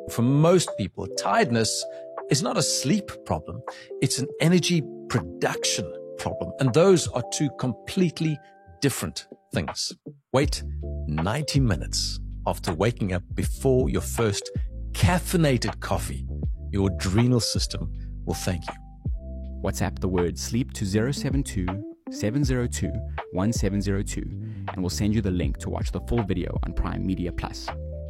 For most people, tiredness is not a sleep problem. It's an energy production problem. And those are two completely different things. Wait 90 minutes after waking up before your first caffeinated coffee. Your adrenal system will thank you. WhatsApp the word sleep to 072 702 1702 and we'll send you the link to watch the full video on Prime Media Plus.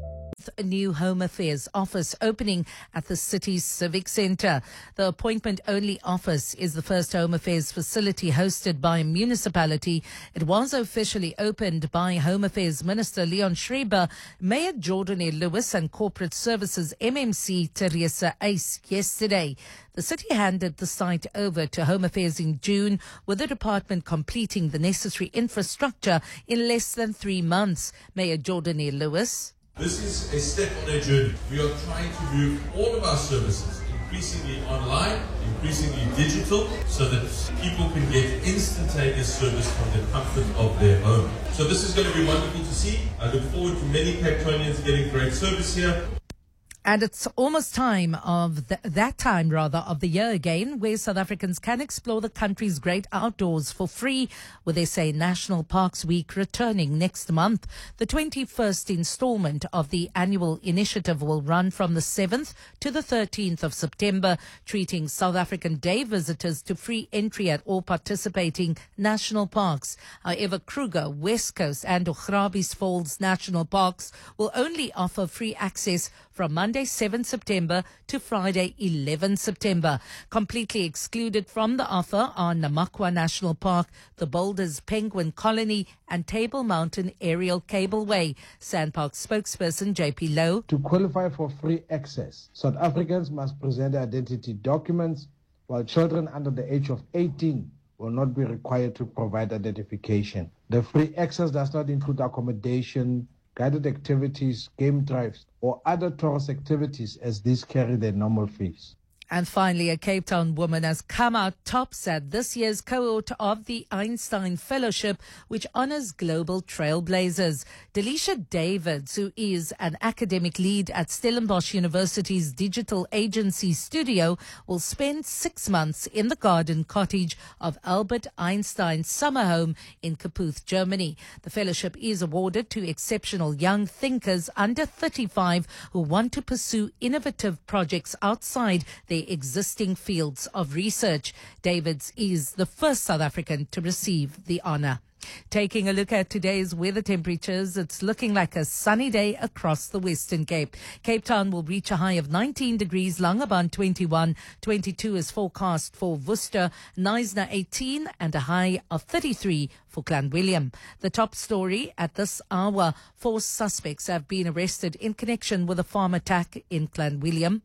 A new Home Affairs office opening at the city's Civic Centre. The appointment-only office is the first Home Affairs facility hosted by a municipality. It was officially opened by Home Affairs Minister Leon Schreiber, Mayor Jordan Lewis and Corporate Services MMC Teresa Ace yesterday. The city handed the site over to Home Affairs in June, with the department completing the necessary infrastructure in less than 3 months. Mayor Jordan Lewis. This is a step on a journey. We are trying to move all of our services increasingly online, increasingly digital, so that people can get instantaneous service from the comfort of their home. So this is going to be wonderful to see. I look forward to many Cape Townians getting great service here. And it's almost time of that time of the year again, where South Africans can explore the country's great outdoors for free, with SA National Parks Week returning next month. The 21st installment of the annual initiative will run from the 7th to the 13th of September, treating South African day visitors to free entry at all participating national parks. However, Kruger, West Coast and Grabie's Falls National Parks will only offer free access from Monday 7 September to Friday 11 September. Completely excluded from the offer are Namakwa National Park, the Boulders Penguin Colony and Table Mountain Aerial Cableway. Sandpark spokesperson JP Lowe. To qualify for free access, South Africans must present identity documents, while children under the age of 18 will not be required to provide identification. The free access does not include accommodation, guided activities, game drives, or other tourist activities, as these carry their normal fees. And finally, a Cape Town woman has come out tops at this year's cohort of the Einstein Fellowship, which honors global trailblazers. Delisha Davids, who is an academic lead at Stellenbosch University's digital agency Studio, will spend 6 months in the garden cottage of Albert Einstein's summer home in Kapooth, Germany. The fellowship is awarded to exceptional young thinkers under 35 who want to pursue innovative projects outside their existing fields of research. Davids is the first South African to receive the honour. Taking a look at today's weather temperatures, it's looking like a sunny day across the Western Cape. Cape Town will reach a high of 19 degrees, Langebaan 21, 22 is forecast for Worcester, Knysna 18 and a high of 33 for Clanwilliam. The top story at this hour, 4 suspects have been arrested in connection with a farm attack in Clanwilliam.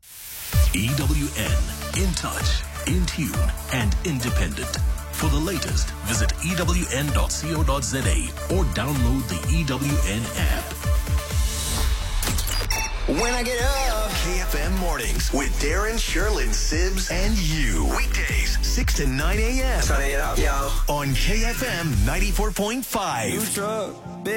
EWN, in touch, in tune and independent. For the latest, visit ewn.co.za or download the EWN app. When I get up, KFM Mornings with Darren, Sherlyn, Sibbs, and you. Weekdays, 6 to 9 a.m. Turn it up, y'all. On KFM 94.5.